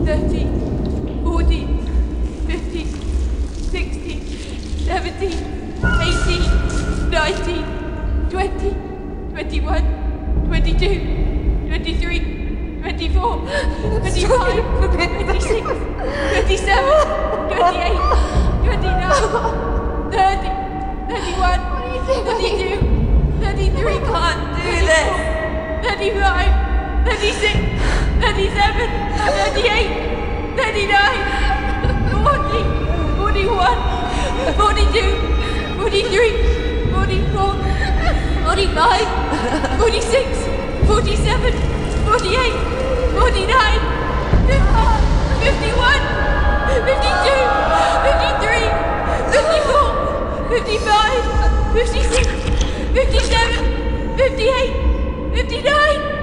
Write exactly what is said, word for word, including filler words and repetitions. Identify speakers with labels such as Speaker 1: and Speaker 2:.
Speaker 1: thirteen, fourteen, fifteen, sixteen, seventeen, eighteen, nineteen, twenty, twenty-one, twenty-two, twenty-three, twenty-four, twenty-five, twenty-six, twenty-seven, twenty-eight, twenty-nine, thirty, thirty-one, thirty-two, thirty-three,
Speaker 2: Can't do this.
Speaker 1: thirty-five, thirty-six, thirty-seven, thirty-eight, thirty-nine, forty, forty-one, forty-two, forty-three, forty-four, forty-five, forty-six, forty-seven, forty-eight, forty-nine, fifty, fifty-one, fifty-two, fifty-three, fifty-four, fifty-five, fifty-six, fifty-seven, fifty-eight, fifty-nine,